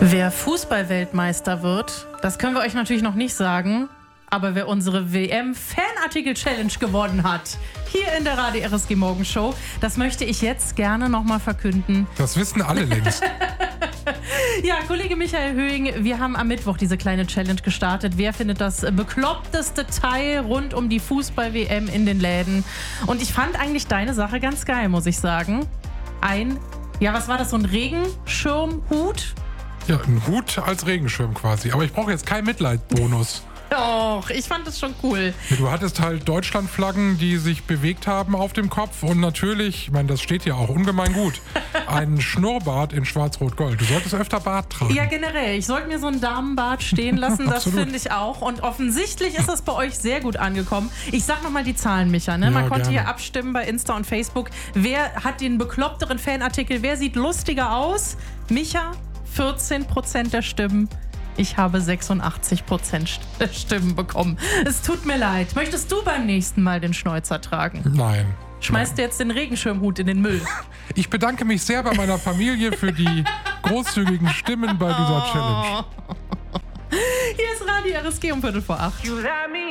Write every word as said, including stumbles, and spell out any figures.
Wer Fußball-Weltmeister wird, das können wir euch natürlich noch nicht sagen, aber wer unsere W M-Fanartikel-Challenge gewonnen hat, hier in der Radio R S G Morgenshow, das möchte ich jetzt gerne nochmal verkünden. Das wissen alle längst. Ja, Kollege Michael Höhing, wir haben am Mittwoch diese kleine Challenge gestartet. Wer findet das bekloppteste Teil rund um die Fußball-W M in den Läden? Und ich fand eigentlich deine Sache ganz geil, muss ich sagen. Ein, ja, was war das, so ein Regenschirmhut? Ja, ein Hut als Regenschirm quasi. Aber ich brauche jetzt keinen Mitleidbonus. Doch, ich fand das schon cool. Du hattest halt Deutschlandflaggen, die sich bewegt haben auf dem Kopf und natürlich, ich meine, das steht ja auch ungemein gut, einen Schnurrbart in Schwarz-Rot-Gold. Du solltest öfter Bart tragen. Ja, generell. Ich sollte mir so einen Damenbart stehen lassen, das finde ich auch. Und offensichtlich ist das bei euch sehr gut angekommen. Ich sag nochmal die Zahlen, Micha. Ne? Ja, Man konnte gerne. hier abstimmen bei Insta und Facebook. Wer hat den bekloppteren Fanartikel? Wer sieht lustiger aus? Micha, vierzehn Prozent der Stimmen. Ich habe sechsundachtzig Prozent der Stimmen bekommen. Es tut mir leid. Möchtest du beim nächsten Mal den Schnäuzer tragen? Nein. Schmeißt du jetzt den Regenschirmhut in den Müll? Ich bedanke mich sehr bei meiner Familie für die großzügigen Stimmen bei dieser Challenge. Hier ist Radio R S G um Viertel vor acht.